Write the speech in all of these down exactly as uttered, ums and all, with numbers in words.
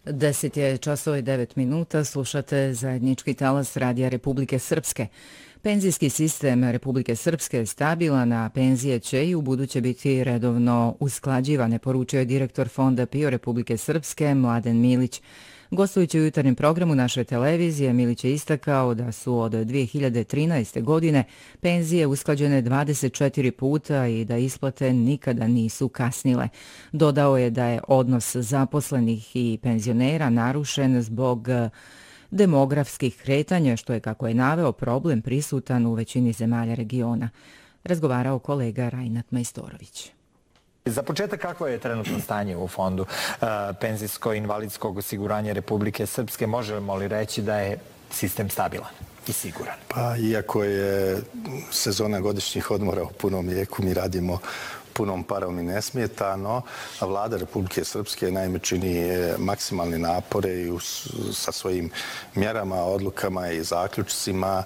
Deset je časova i devet minuta, slušate zajednički talas Radija Republike Srpske. Penzijski sistem Republike Srpske je stabilan, a penzije će i u buduće biti redovno usklađivane, poručio je direktor Fonda P I O Republike Srpske Mladen Milić. Gostujući u jutarnjem programu naše televizije, Milić je istakao da su od dvije hiljade trinaeste. godine penzije usklađene dvadeset četiri puta i da isplate nikada nisu kasnile. Dodao je da je odnos zaposlenih i penzionera narušen zbog demografskih kretanja, što je, kako je naveo, problem prisutan u većini zemalja regiona. Razgovarao kolega Rajnat Majstorović. Za početak, kakvo je trenutno stanje u Fondu penzijsko-invalidskog osiguranja Republike Srpske? Možemo li reći da je sistem stabilan i siguran? Pa, iako je sezona godišnjih odmora u punom jeku, mi radimo punom parom i nesmetano, a vlada Republike Srpske naime čini maksimalne napore i sa svojim mjerama, odlukama i zaključcima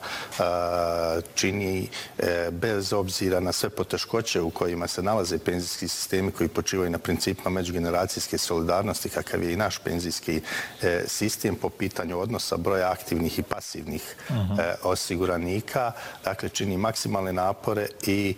čini, bez obzira na sve poteškoće u kojima se nalaze penzijski sistemi koji počivaju na principima međugeneracijske solidarnosti, kakav je i naš penzijski sistem po pitanju odnosa broja aktivnih i pasivnih osiguranika. Dakle, čini maksimalne napore i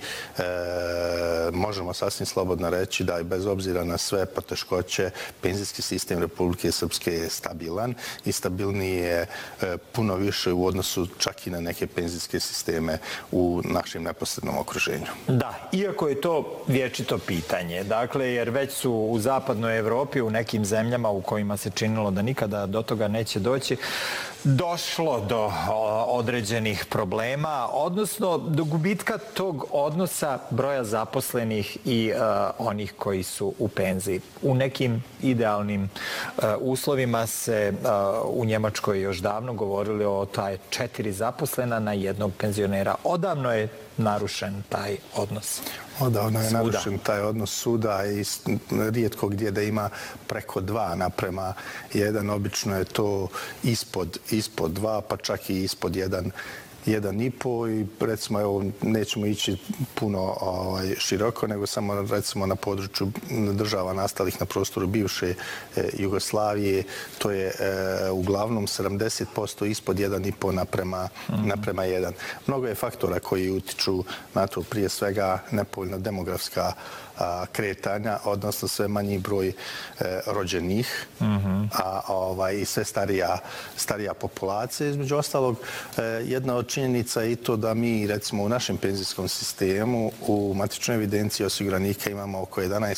možemo možemo sasvim slobodno reći da je bez obzira na sve poteškoće penzijski sistem Republike Srpske je stabilan i stabilniji je puno više u odnosu čak i na neke penzijske sisteme u našem neposrednom okruženju. Da, iako je to vječito pitanje, dakle, jer već su u zapadnoj Evropi, u nekim zemljama u kojima se činilo da nikada do toga neće doći, došlo do određenih problema, odnosno do gubitka tog odnosa broja zaposlenih i uh, onih koji su u penziji. U nekim idealnim uh, uslovima se uh, u Njemačkoj još davno govorili o taj četiri zaposlena na jednog penzionera. Odavno je narušen taj odnos. Odavno je narušen taj odnos suda i rijetko gdje da ima preko dva naprema jedan. Obično je to ispod, ispod dva, pa čak i ispod jedan, jedan i po i recimo evo nećemo ići puno ovaj, široko, nego samo recimo na području država nastalih na prostoru bivše e, Jugoslavije, to je e, uglavnom sedamdeset posto ispod jedan i po naprema, mm-hmm. naprema jedan. Mnogo je faktora koji utiču na to, prije svega nepovoljna demografska a, kretanja, odnosno sve manji broj e, rođenih, mm-hmm. a ovaj, i sve starija, starija populacija. Između ostalog, e, jedna od činjenica je i to da mi, recimo, u našem penzijskom sistemu u matičnoj evidenciji osiguranika imamo oko jedanaest